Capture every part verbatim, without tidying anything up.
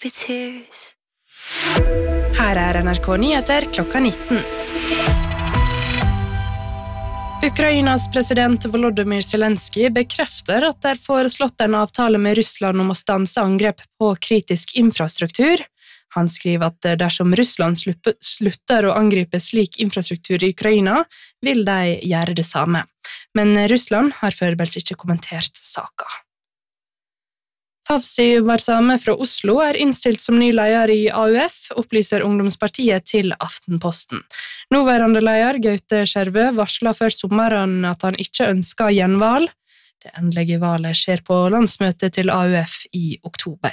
tears. Her er N R K Nyheter klokka nitten. Ukrainas president Volodymyr Zelensky bekrefter at det er foreslått en avtale med Russland om å stanse angrep på kritisk infrastruktur. Han skriver at dersom Russland slutter å angripe slik infrastruktur i Ukraina, vil de gjøre det samme. Men Russland har foreløpig ikke kommentert saken. Favsi Varsame fra Oslo er innstilt som ny leder i A U F, opplyser Ungdomspartiet til Aftenposten. Nåværende leder Gaute Skjervø varslet før sommeren at han ikke ønsker gjenvalg. Det endelige valget skjer på landsmøtet til A U F i oktober.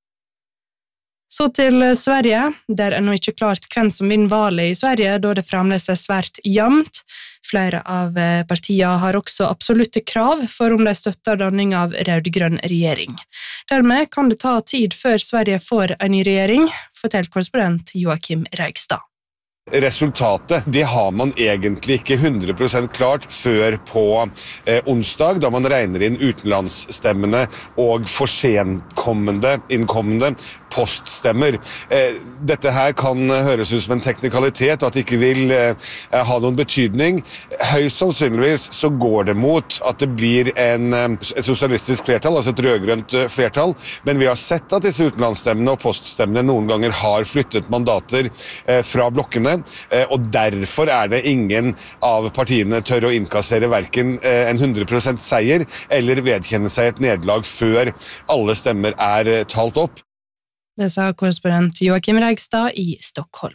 Så til Sverige. Det er ennå ikke klart hvem som vinner valget i Sverige, da det fremdeles er svært jevnt. Flere av partiene har også absolutte krav for om de støtter danning av rød-grønn regjering. Dermed kan det ta tid før Sverige får en ny regjering, forteller korrespondent Joakim Reigstad. Resultatet, det har man egentlig ikke hundre prosent klart før på eh, onsdag, da man regner inn utenlandsstemmene og forsenkommende, innkommende poststemmer. Eh, dette her kan høres ut som en teknikalitet, og at det ikke vil eh, ha noen betydning. Høyst sannsynligvis så går det mot at det blir en, et sosialistisk flertall, altså et rødgrønt flertall, men vi har sett at disse utenlandsstemmene og poststemmene noen ganger har flyttet mandater eh, fra blokkene, og derfor er det ingen av partiene tør å innkassere hverken en hundre prosent seier eller vedkjenne seg et nederlag før alle stemmer er talt opp. Det sa korrespondent Joakim Reigstad i Stockholm.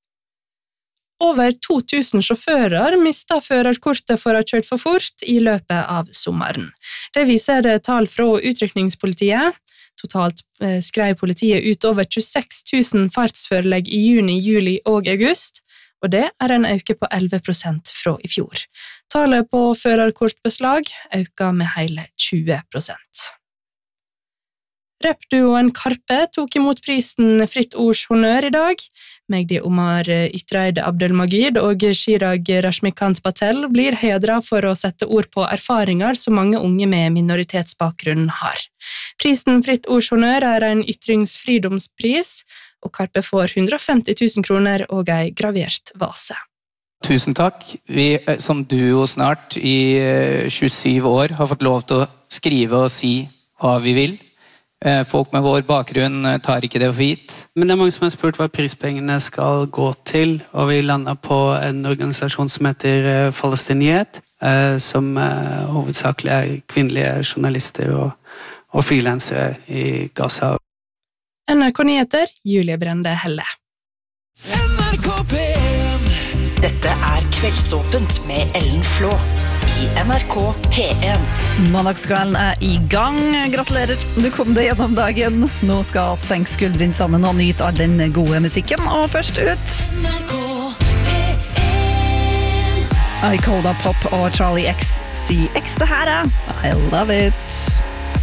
Over to tusen sjåfører mistet førerkortet for å ha kjørt for fort i løpet av sommeren. Det viser det tall fra utrykningspolitiet. Totalt skrev politiet ut over tjueseks tusen fartsførelegg i juni, juli og august, og det er en øke på elleve prosent fra i fjor. Tallet på førerkortbeslag øker med hele tjue prosent. Rappduoen Karpe tok imot prisen Fritt Ords Honnør i dag. Magdi Omar Ytreid Abdelmagid og Chirag Rashmikant Patel blir hedret for å sette ord på erfaringer som mange unge med minoritetsbakgrunn har. Prisen Fritt Ords Honnør er en ytringsfridomspris, og Karpe får hundre og femti tusen kroner og en gravert vase. Tusen takk. Vi som duo snart i tjuesyv år har fått lov til å skrive og si hva vi vil. Folk med vår bakgrunn tar ikke det for gitt. Men det er mange som har spurt hva prispengene skal gå til, og vi lander på en organisasjon som heter Falestiniet, som hovedsakelig er kvinnelige journalister og, og freelancere i Gaza. N R K Nyheter, Julie Brende Helle. N R K P en. Dette er Kveldsåpent med Ellen Flå i N R K P en. Mandagskvelden er i gang. Gratulerer, du kom deg gjennom dagen. Nå skal senk skuldrin sammen og nyte all den gode musikken. Og først ut N R K P en. Icoda Pop og Charlie X C X. Det her er I Love It.